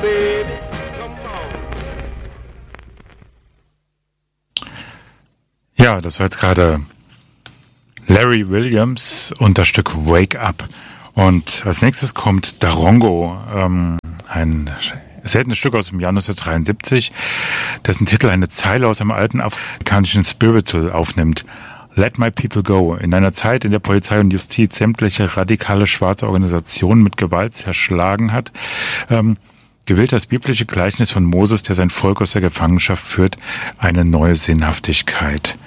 baby, come on. Ja, das war jetzt gerade Larry Williams und das Stück Wake Up. Und als nächstes kommt Darongo, ein seltenes Stück aus dem Jahr 1973, dessen Titel eine Zeile aus einem alten afrikanischen Spiritual aufnimmt. Let My People Go. In einer Zeit, in der Polizei und Justiz sämtliche radikale schwarze Organisationen mit Gewalt zerschlagen hat, gewählt das biblische Gleichnis von Moses, der sein Volk aus der Gefangenschaft führt, eine neue Sinnhaftigkeit.